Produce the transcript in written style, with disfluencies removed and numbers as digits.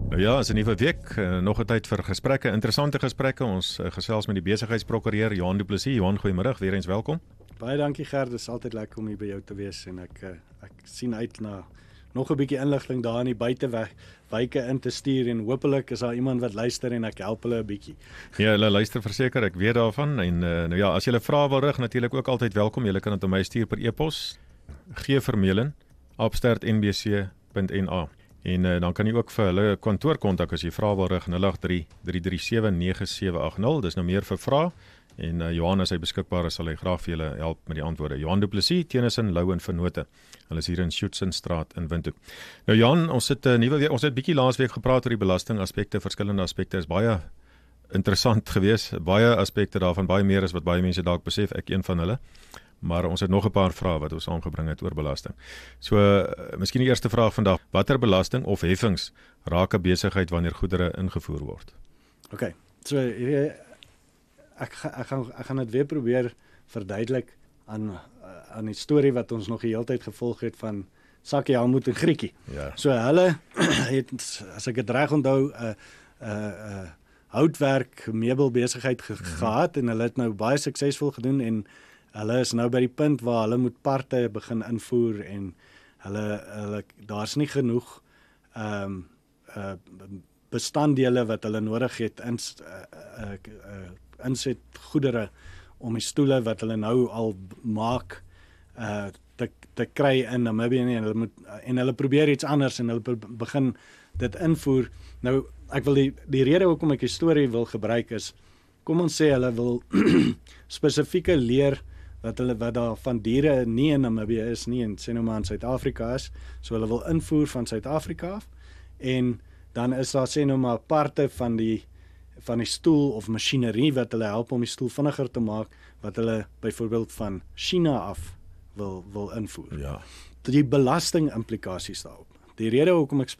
Nou ja, is 'n nuwe week, nog 'n tyd vir gesprekke, interessante gesprekke. Ons gesels met die besigheidsprokureur Johan Du Plessis. Johan, goeiemôre, weer eens welkom. Baie dankie Gert, dit is altyd lekker om hier by jou te wees en ek sien uit na nog 'n bietjie inligting daar in die buitewyke in te stuur en hopelik is daar iemand wat luister en ek help hulle 'n bietjie. Ja, hulle luister verseker, ek weet daarvan en nou ja, as julle vrae wil rig, natuurlik ook altyd welkom. Julle kan dit aan my stuur per e-pos gvermeulen@nbc.na. En dan kan jy ook vir hulle kantoor kontak as jy vrae wil rig 083-337-9780. Dis nou meer vir vrae en Johan as hy beskikbaar is, sal hy graag vir julle help met die antwoorde. Johan Du Plessis, Tennyson, Lou en Vennote. Hulle is hier in Sjoetsenstraat in Windhoek. Nou Johan, ons het 'n nuwe week, ons het bietjie laasweek gepraat oor die belastingaspekte, verskillende aspekte. Is baie interessant gewees, baie aspekte daarvan, baie meer as wat baie mense dalk besef, ek een van hulle. Maar ons het nog 'n paar vrae wat ons aangebring het oor belasting. So, miskien die eerste vraag vandag, watter belasting of heffings raak 'n besigheid wanneer goedere ingevoer word? Okay. So ek gaan dit weer probeer verduidelik aan die storie wat ons nog die hele tyd gevolg het van Sakkie, Helmoet en Grietjie. Ja. So hulle het, as ek dit reg onthou, houtwerk meubelbesigheid gehad en hulle het nou baie suksesvol gedoen en hulle is nou by die punt waar hulle moet parte begin invoer en hulle daar's nie genoeg bestanddele wat hulle nodig het inset goedere om die stoele wat hulle nou al maak te kry in Namibië en hulle probeer iets anders en hulle begin dit invoer. Nou ek wil die rede hoekom ek die storie wil gebruik is, kom ons sê hulle wil spesifieke leer wat daar van diere nie in Namibië is nie en sê nou maar in Suid-Afrika is, so hulle wil invoer van Suid-Afrika af en dan is daar sê nou maar parte van die stoel of masjinerie wat hulle help om die stoel vinniger te maak wat hulle byvoorbeeld van China af wil invoer. Ja. Die belasting implikasies daarop. Die rede hoekom ek